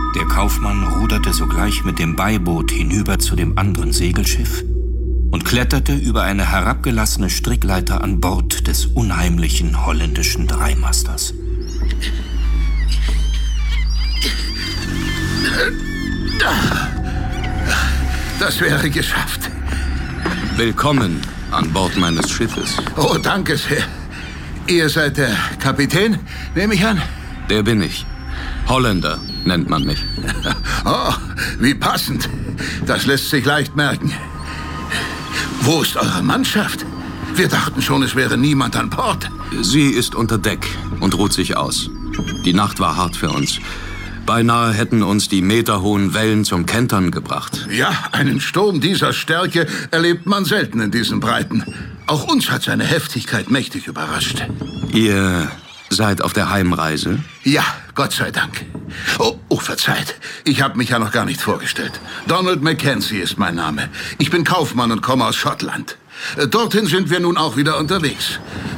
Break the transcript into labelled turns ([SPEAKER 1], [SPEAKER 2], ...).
[SPEAKER 1] Der Kaufmann ruderte sogleich mit dem Beiboot hinüber zu dem anderen Segelschiff und kletterte über eine herabgelassene Strickleiter an Bord des unheimlichen holländischen Dreimasters.
[SPEAKER 2] Das wäre geschafft.
[SPEAKER 3] Willkommen an Bord meines Schiffes.
[SPEAKER 2] Oh, danke sehr. Ihr seid der Kapitän, nehme ich an?
[SPEAKER 3] Der bin ich. Holländer nennt man mich.
[SPEAKER 2] Oh, wie passend. Das lässt sich leicht merken. Wo ist eure Mannschaft? Wir dachten schon, es wäre niemand an Bord.
[SPEAKER 3] Sie ist unter Deck und ruht sich aus. Die Nacht war hart für uns. Beinahe hätten uns die meterhohen Wellen zum Kentern gebracht.
[SPEAKER 2] Ja, einen Sturm dieser Stärke erlebt man selten in diesen Breiten. Auch uns hat seine Heftigkeit mächtig überrascht.
[SPEAKER 3] Ihr seid auf der Heimreise?
[SPEAKER 2] Ja, Gott sei Dank. Oh, verzeiht. Ich habe mich ja noch gar nicht vorgestellt. Donald Mackenzie ist mein Name. Ich bin Kaufmann und komme aus Schottland. Dorthin sind wir nun auch wieder unterwegs.